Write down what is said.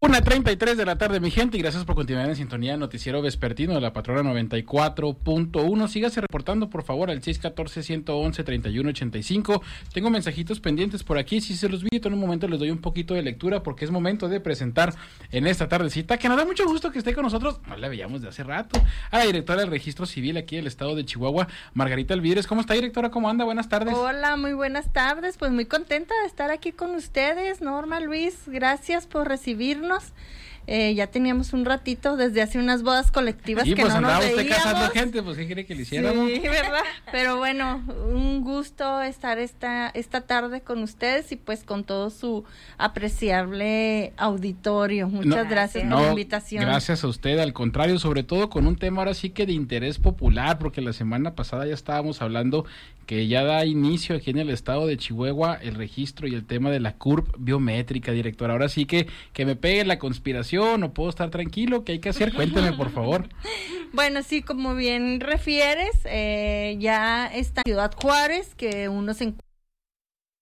1:33 de la tarde, mi gente, y gracias por continuar en sintonía Noticiero Vespertino de la Patrona 94.1. Sígase reportando, por favor, al 614-111-3185. Tengo mensajitos pendientes por aquí, si se los vi, en un momento les doy un poquito de lectura, porque es momento de presentar en esta tardecita, que nos da mucho gusto que esté con nosotros, no la veíamos de hace rato, a la directora del Registro Civil aquí del Estado de Chihuahua, Margarita Alvídrez. ¿Cómo está, directora? ¿Cómo anda? Buenas tardes. Hola, muy buenas tardes, pues muy contenta de estar aquí con ustedes, Norma, Luis, gracias por recibirnos. Ya teníamos un ratito desde hace unas bodas colectivas que pues no nos veíamos. Y pues andaba usted casando gente, pues ¿qué quiere que le hiciéramos? Sí, ¿verdad? Pero bueno, un gusto estar esta tarde con ustedes y pues con todo su apreciable auditorio. Muchas gracias por la invitación. Gracias a usted, al contrario, sobre todo con un tema ahora sí que de interés popular, porque la semana pasada ya estábamos hablando que ya da inicio aquí en el estado de Chihuahua el registro y el tema de la CURP biométrica, directora. Ahora sí que me pegue la conspiración, no puedo estar tranquilo, ¿qué hay que hacer? Cuéntame, por favor. Bueno, sí, como bien refieres, ya está Ciudad Juárez, que uno se encuentra